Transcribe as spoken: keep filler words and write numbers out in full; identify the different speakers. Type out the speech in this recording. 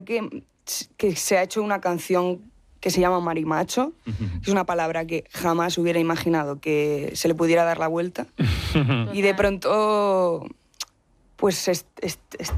Speaker 1: que, que se ha hecho una canción que se llama Marimacho, uh-huh. Es una palabra que jamás hubiera imaginado que se le pudiera dar la vuelta. Y de pronto, pues est- est- está